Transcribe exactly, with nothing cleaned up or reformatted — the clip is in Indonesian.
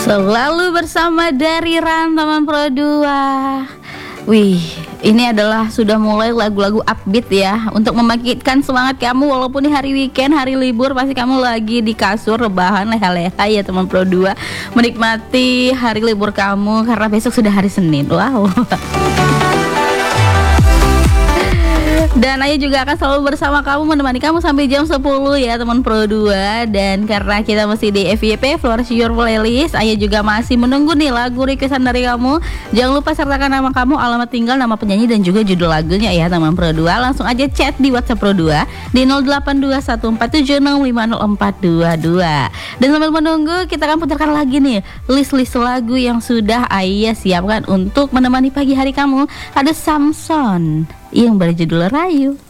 Selalu bersama dari Ran teman Pro dua. Wih, ini adalah sudah mulai lagu-lagu upbeat ya, untuk membangkitkan semangat kamu walaupun di hari weekend, hari libur, pasti kamu lagi di kasur rebahan leha-leha ya teman Pro dua, menikmati hari libur kamu karena besok sudah hari Senin. Wow. Dan Ayu juga akan selalu bersama kamu, menemani kamu sampai jam sepuluh ya teman Pro dua. Dan karena kita masih di F Y P Flourish Your Playlist, Ayu juga masih menunggu nih lagu requestan dari kamu. Jangan lupa sertakan nama kamu, alamat tinggal, nama penyanyi, dan juga judul lagunya ya teman Pro dua. Langsung aja chat di WhatsApp Pro dua di nol delapan dua satu empat tujuh enam lima nol empat dua dua. Dan sambil menunggu, kita akan putarkan lagi nih list-list lagu yang sudah Ayu siapkan untuk menemani pagi hari kamu. Ada Samson yang berjudul Rayu.